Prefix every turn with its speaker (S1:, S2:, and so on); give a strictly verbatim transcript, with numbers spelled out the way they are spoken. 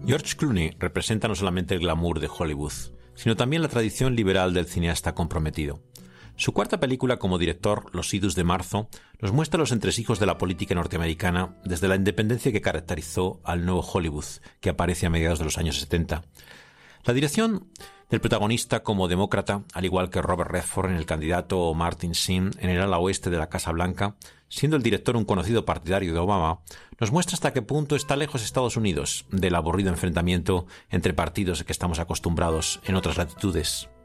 S1: George Clooney representa no solamente el glamour de Hollywood, sino también la tradición liberal del cineasta comprometido. Su cuarta película como director, Los idus de marzo, nos muestra los entresijos de la política norteamericana desde la independencia que caracterizó al nuevo Hollywood, que aparece a mediados de los años setenta. La dirección del protagonista como demócrata, al igual que Robert Redford en El candidato o Martin Sheen en el ala oeste de la Casa Blanca, siendo el director un conocido partidario de Obama, nos muestra hasta qué punto está lejos Estados Unidos del aburrido enfrentamiento entre partidos que estamos acostumbrados en otras latitudes.